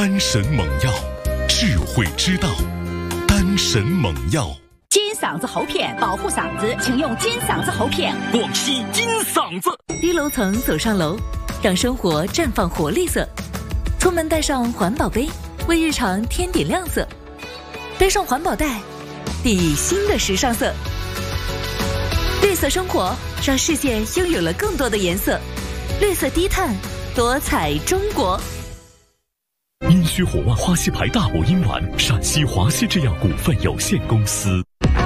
丹神猛药，智慧之道，丹神猛药。 金嗓子喉片保护嗓子，请用金嗓子喉片。 广西金嗓子。 低楼层走上楼，让生活绽放活力色。出门带上环保杯，为日常添点亮色。背上环保袋，砥砺新的时尚色。绿色生活，让世界拥有了更多的颜色。绿色低碳，多彩中国。 殷墟火旺花溪牌大补阴丸，陕西华西制药股份有限公司。